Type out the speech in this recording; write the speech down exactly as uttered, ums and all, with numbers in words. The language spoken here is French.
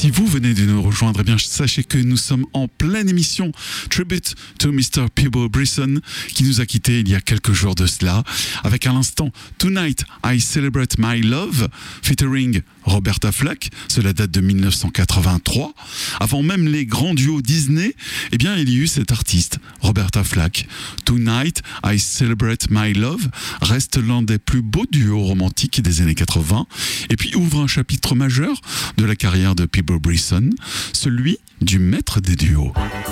Si vous venez de nous rejoindre, eh bien, sachez que nous sommes en pleine émission Tribute to mister Peabo Brisson, qui nous a quittés il y a quelques jours de cela, avec à l'instant Tonight I Celebrate My Love, featuring Roberta Flack. Cela date de dix-neuf cent quatre-vingt-trois. Avant même les grands duos Disney, eh bien, il y a eu cet artiste, Roberta Flack. Tonight I Celebrate My Love reste l'un des plus beaux duos romantiques des années quatre-vingts, et puis ouvre un chapitre majeur de la carrière de Peabo Brisson, celui du maître des duos.